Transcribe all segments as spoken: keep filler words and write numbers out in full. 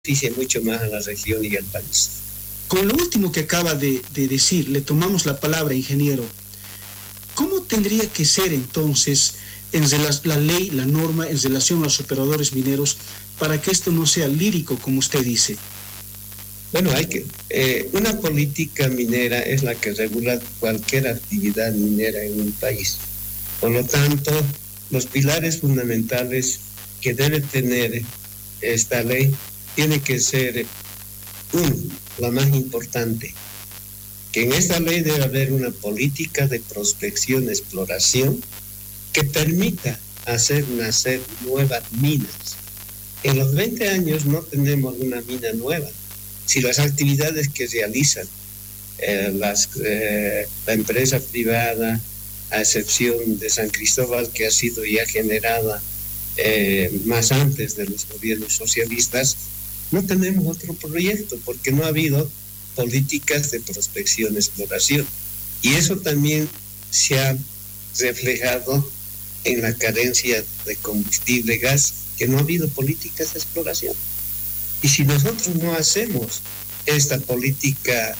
beneficie mucho más a la región y al país. Con lo último que acaba de, de decir, le tomamos la palabra, ingeniero. ¿Cómo tendría que ser entonces en la ley, la norma en relación a los operadores mineros para que esto no sea lírico, como usted dice? Bueno, hay que eh, una política minera es la que regula cualquier actividad minera en un país. Por lo tanto, los pilares fundamentales que debe tener esta ley tiene que ser, uno, la más importante, que en esta ley debe haber una política de prospección, exploración, que permita hacer nacer nuevas minas. En los veinte años no tenemos una mina nueva. Si las actividades que realizan eh, las, eh, la empresa privada, a excepción de San Cristóbal, que ha sido ya generada eh, más antes de los gobiernos socialistas, no tenemos otro proyecto porque no ha habido políticas de prospección, exploración. Y eso también se ha reflejado en la carencia de combustible, gas, que no ha habido políticas de exploración. Y si nosotros no hacemos esta política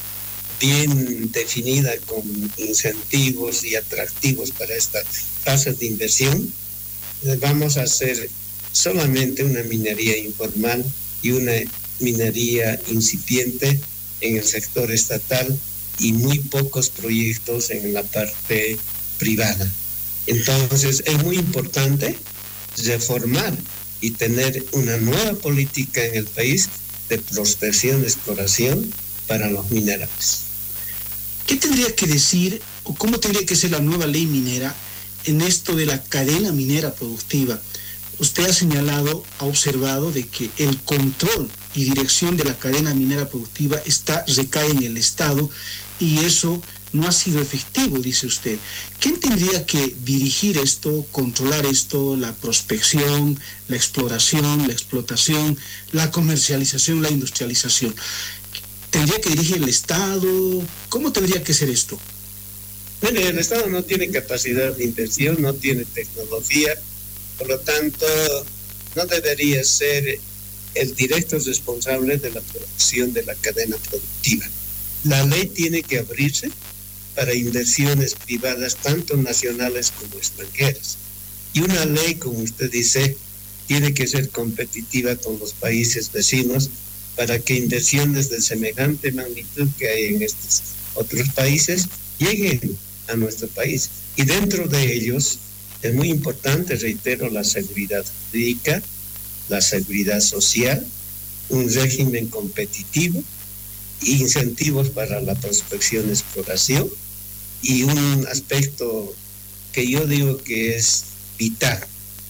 bien definida con incentivos y atractivos para estas tasas de inversión, vamos a hacer solamente una minería informal y una minería incipiente en el sector estatal y muy pocos proyectos en la parte privada. Entonces es muy importante reformar y tener una nueva política en el país de prospección, de exploración para los minerales. ¿Qué tendría que decir o cómo tendría que ser la nueva ley minera en esto de la cadena minera productiva? Usted ha señalado, ha observado de que el control y dirección de la cadena minera productiva está, recae en el Estado y eso no ha sido efectivo, dice usted. ¿Quién tendría que dirigir esto, controlar esto, la prospección, la exploración, la explotación, la comercialización, la industrialización? ¿Tendría que dirigir el Estado? ¿Cómo tendría que ser esto? Bueno, el Estado no tiene capacidad de inversión, no tiene tecnología, por lo tanto, no debería ser el directo responsable de la producción de la cadena productiva. La ley tiene que abrirse para inversiones privadas, tanto nacionales como extranjeras. Y una ley, como usted dice, tiene que ser competitiva con los países vecinos para que inversiones de semejante magnitud que hay en estos otros países lleguen a nuestro país. Y dentro de ellos es muy importante, reitero, la seguridad jurídica, la seguridad social, un régimen competitivo, incentivos para la prospección y exploración y un aspecto que yo digo que es vital,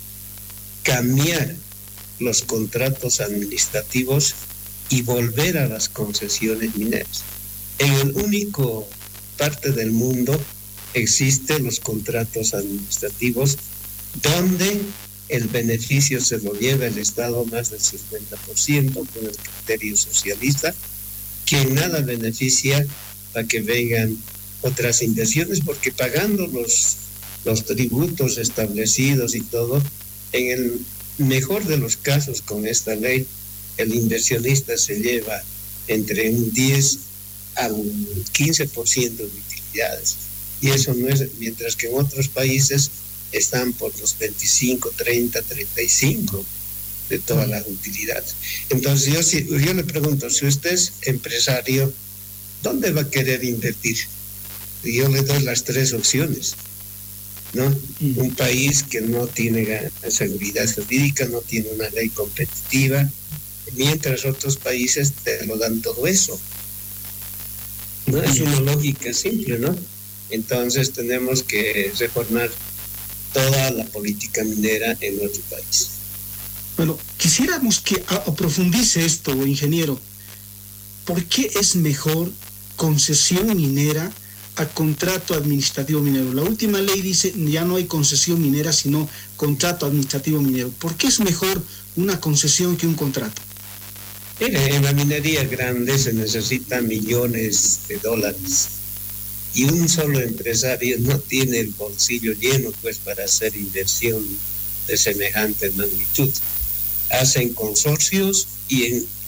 cambiar los contratos administrativos y volver a las concesiones mineras. En el único parte del mundo existen los contratos administrativos donde el beneficio se lo lleva el Estado más del cincuenta por ciento con el criterio socialista, que nada beneficia para que vengan otras inversiones, porque pagando los, los tributos establecidos y todo, en el mejor de los casos con esta ley, el inversionista se lleva entre un diez al quince por ciento de utilidades. Y eso no es, mientras que en otros países están por los veinticinco, treinta, treinta y cinco de todas las utilidades. Entonces yo, si, yo le pregunto, si usted es empresario, ¿dónde va a querer invertir? Y yo le doy las tres opciones, ¿no? Mm. Un país que no tiene seguridad jurídica, no tiene una ley competitiva, mientras otros países te lo dan todo eso. No es una lógica simple, ¿no? Entonces tenemos que reformar toda la política minera en nuestro país. Bueno, quisiéramos que a, a profundice esto, ingeniero. ¿Por qué es mejor concesión minera a contrato administrativo minero? La última ley dice ya no hay concesión minera, sino contrato administrativo minero. ¿Por qué es mejor una concesión que un contrato? Mire, en la minería grande se necesitan millones de dólares y un solo empresario no tiene el bolsillo lleno pues para hacer inversión de semejante magnitud. Hacen consorcios y en